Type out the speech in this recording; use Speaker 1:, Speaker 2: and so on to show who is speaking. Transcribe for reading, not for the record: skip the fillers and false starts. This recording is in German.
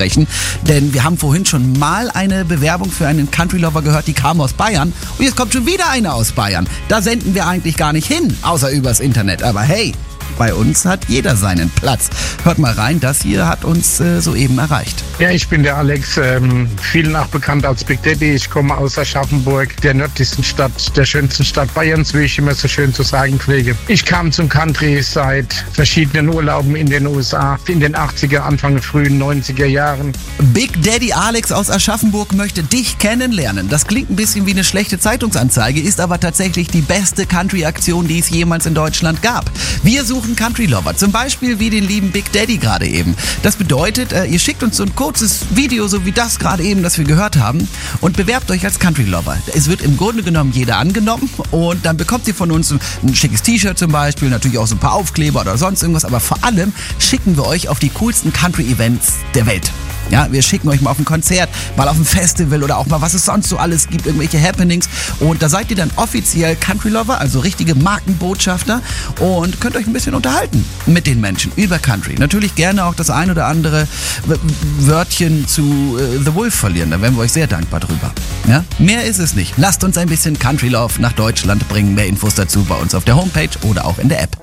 Speaker 1: sprechen, denn wir haben vorhin schon mal eine Bewerbung für einen Country Lover gehört, die kam aus Bayern und jetzt kommt schon wieder eine aus Bayern. Da senden wir eigentlich gar nicht hin, außer übers Internet, aber hey, bei uns hat jeder seinen Platz. Hört mal rein, das hier hat uns soeben erreicht.
Speaker 2: Ja, ich bin der Alex, vielen auch bekannt als Big Daddy. Ich komme aus Aschaffenburg, der nördlichsten Stadt, der schönsten Stadt Bayerns, wie ich immer so schön zu sagen pflege. Ich kam zum Country seit verschiedenen Urlauben in den USA, in den 80er, Anfang frühen 90er Jahren.
Speaker 1: Big Daddy Alex aus Aschaffenburg möchte dich kennenlernen. Das klingt ein bisschen wie eine schlechte Zeitungsanzeige, ist aber tatsächlich die beste Country-Aktion, die es jemals in Deutschland gab. Wir suchen Country Lover, zum Beispiel wie den lieben Big Daddy gerade eben. Das bedeutet, ihr schickt uns so ein kurzes Video, so wie das gerade eben, das wir gehört haben, und bewerbt euch als Country Lover. Es wird im Grunde genommen jeder angenommen und dann bekommt ihr von uns ein schickes T-Shirt zum Beispiel, natürlich auch so ein paar Aufkleber oder sonst irgendwas, aber vor allem schicken wir euch auf die coolsten Country-Events der Welt. Ja, wir schicken euch mal auf ein Konzert, mal auf ein Festival oder auch mal, was es sonst so alles gibt, irgendwelche Happenings. Und da seid ihr dann offiziell Country Lover, also richtige Markenbotschafter und könnt euch ein bisschen unterhalten mit den Menschen über Country. Natürlich gerne auch das ein oder andere Wörtchen zu The Wolf verlieren, da wären wir euch sehr dankbar drüber. Ja? Mehr ist es nicht. Lasst uns ein bisschen Country Love nach Deutschland bringen. Mehr Infos dazu bei uns auf der Homepage oder auch in der App.